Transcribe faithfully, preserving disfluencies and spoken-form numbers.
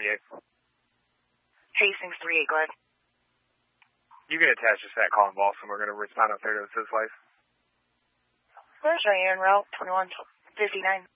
thirty-eight. Hastings three eight, go ahead. You can attach just that call in Boston. We're going to respond up there to this place. Where's I en route twenty-one fifty-nine?